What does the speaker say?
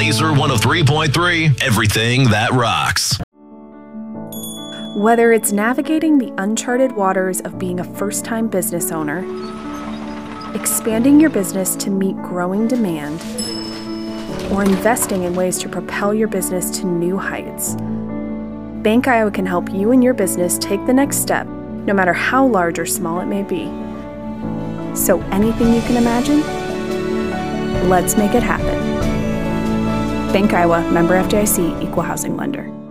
Laser 103.3, everything that rocks. Whether it's navigating the uncharted waters of being a first-time business owner, expanding your business to meet growing demand, or investing in ways to propel your business to new heights, Bank Iowa can help you and your business take the next step, no matter how large or small it may be. So anything you can imagine, let's make it happen. Bank Iowa, member FDIC, equal housing lender.